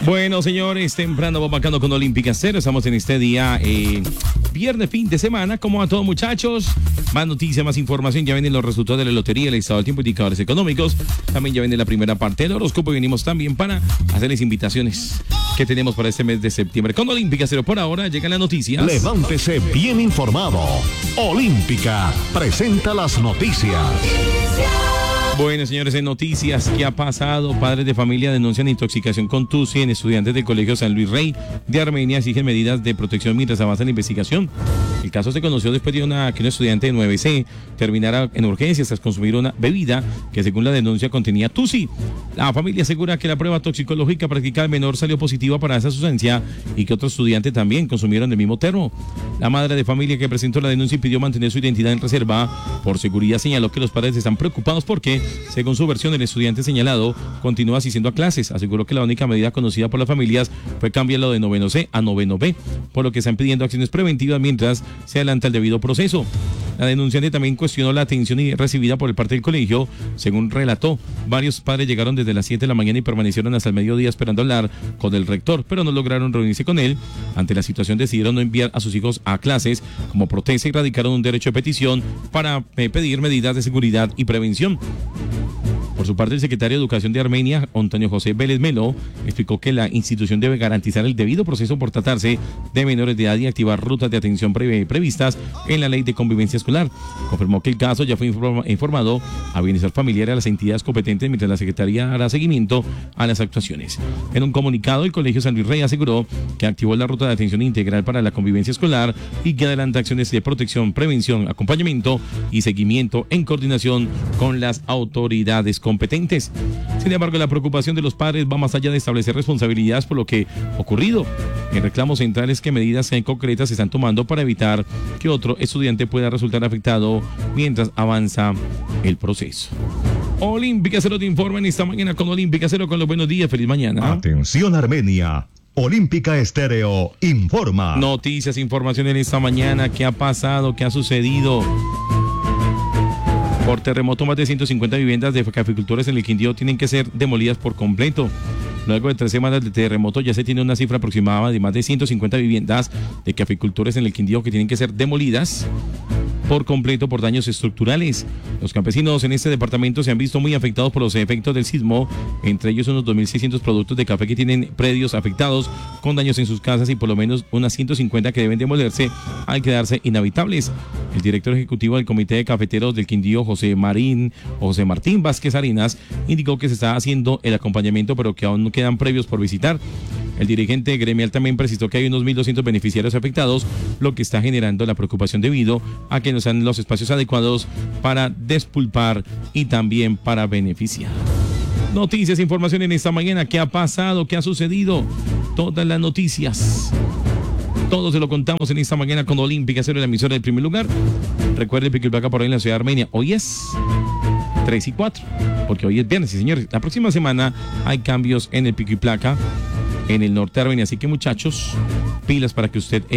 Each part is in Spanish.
Bueno, señores, temprano vamos marcando con Olímpica Estéreo. Estamos en este día, viernes, fin de semana. ¿Cómo va todo, muchachos? Más noticias, más información. Ya vienen los resultados de la lotería, el estado del tiempo, indicadores económicos. También ya viene la primera parte del horóscopo. Y venimos también para hacerles invitaciones que tenemos para este mes de septiembre. Con Olímpica Estéreo, por ahora llegan las noticias. Levántese bien informado. Olímpica presenta las noticias. Bueno, señores, en noticias, ¿qué ha pasado? Padres de familia denuncian intoxicación con TUSI en estudiantes del Colegio San Luis Rey de Armenia. Exigen medidas de protección mientras avanza la investigación. El caso se conoció después de que un estudiante de 9C terminara en urgencias tras consumir una bebida que, según la denuncia, contenía TUSI. La familia asegura que la prueba toxicológica practicada al menor salió positiva para esa sustancia y que otro estudiante también consumieron el mismo termo. La madre de familia que presentó la denuncia y pidió mantener su identidad en reserva por seguridad señaló que los padres están preocupados porque, según su versión, el estudiante señalado continúa asistiendo a clases. Aseguró que la única medida conocida por las familias fue cambiarlo de noveno C a noveno B, por lo que están pidiendo acciones preventivas mientras se adelanta el debido proceso. La denunciante también cuestionó la atención recibida por el parte del colegio. Según relató, varios padres llegaron desde las 7 de la mañana y permanecieron hasta el mediodía esperando hablar con el rector, pero no lograron reunirse con él. Ante la situación decidieron no enviar a sus hijos a clases como protesta y radicaron un derecho de petición para pedir medidas de seguridad y prevención. Por su parte, el secretario de Educación de Armenia, Antonio José Vélez Melo, explicó que la institución debe garantizar el debido proceso por tratarse de menores de edad y activar rutas de atención previstas en la Ley de Convivencia Escolar. Confirmó que el caso ya fue informado a Bienestar Familiar y a las entidades competentes mientras la Secretaría hará seguimiento a las actuaciones. En un comunicado, el Colegio San Luis Rey aseguró que activó la ruta de atención integral para la convivencia escolar y que adelanta acciones de protección, prevención, acompañamiento y seguimiento en coordinación con las autoridades competentes. Sin embargo, la preocupación de los padres va más allá de establecer responsabilidades por lo que ocurrido. El reclamo central es que medidas concretas se están tomando para evitar que otro estudiante pueda resultar afectado mientras avanza el proceso. Olímpica Cero te informa en esta mañana con Olímpica Cero con los buenos días. Feliz mañana. Atención, Armenia. Olímpica Estéreo informa. Noticias, información en esta mañana. ¿Qué ha pasado? ¿Qué ha sucedido? Por terremoto, más de 150 viviendas de caficultores en el Quindío tienen que ser demolidas por completo. Luego de 3 semanas de terremoto ya se tiene una cifra aproximada de más de 150 viviendas de caficultores en el Quindío que tienen que ser demolidas por completo por daños estructurales. Los campesinos en este departamento se han visto muy afectados por los efectos del sismo, entre ellos unos 2.600 productos de café que tienen predios afectados con daños en sus casas y por lo menos unas 150 que deben demolerse al quedarse inhabitables. El director ejecutivo del Comité de Cafeteros del Quindío, José Martín Vázquez Arenas, indicó que se está haciendo el acompañamiento, pero que aún no quedan previos por visitar. El dirigente gremial también precisó que hay unos 1.200 beneficiarios afectados, lo que está generando la preocupación debido a que no sean los espacios adecuados para despulpar y también para beneficiar. Noticias, información en esta mañana. ¿Qué ha pasado? ¿Qué ha sucedido? Todas las noticias. Todo se lo contamos en esta mañana con Olímpica Cero, la emisora del primer lugar. Recuerde pico y placa por ahí en la ciudad de Armenia. Hoy es 3 y 4, porque hoy es viernes, sí, señores. La próxima semana hay cambios en el pico y placa en el norte de Armenia, así que, muchachos, pilas para que usted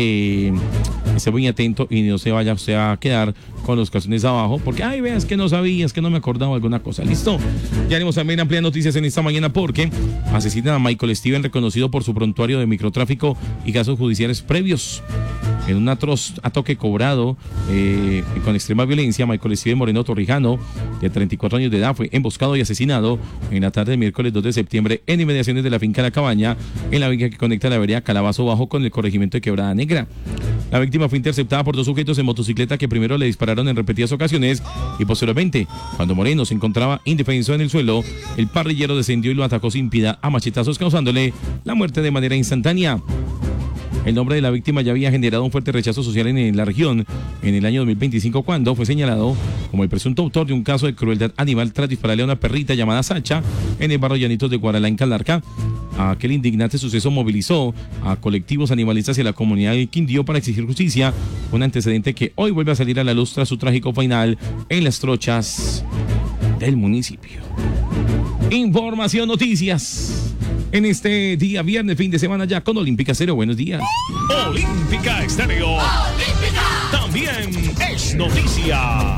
esté muy atento y no se vaya usted a quedar con los calzones abajo, porque, ay, veas que no sabía, es que no me acordaba alguna cosa. ¿Listo? Ya tenemos también amplias noticias en esta mañana porque asesinan a Michael Steven, reconocido por su prontuario de microtráfico y casos judiciales previos. En un atroz ataque cobrado con extrema violencia, Michael Steven Moreno Torrijano, de 34 años de edad, fue emboscado y asesinado en la tarde del miércoles 2 de septiembre en inmediaciones de la finca La Cabaña, en la vía que conecta la vereda Calabazo Bajo con el corregimiento de Quebrada Negra. La víctima fue interceptada por 2 sujetos en motocicleta que primero le dispararon en repetidas ocasiones y posteriormente, cuando Moreno se encontraba indefenso en el suelo, el parrillero descendió y lo atacó sin piedad a machetazos, causándole la muerte de manera instantánea. El nombre de la víctima ya había generado un fuerte rechazo social en la región en el año 2025, cuando fue señalado como el presunto autor de un caso de crueldad animal tras dispararle a una perrita llamada Sacha en el barrio Llanitos de Guaralá, en Calarca. Aquel indignante suceso movilizó a colectivos animalistas y a la comunidad del Quindío para exigir justicia, un antecedente que hoy vuelve a salir a la luz tras su trágico final en las trochas del municipio. Información, noticias en este día viernes, fin de semana ya con Olímpica Cero. Buenos días. Olímpica Estéreo. Olímpica también es noticia.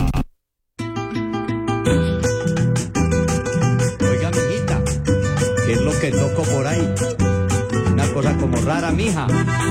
Oiga, amiguita, ¿qué es lo que toco por ahí? cosa como rara, mija.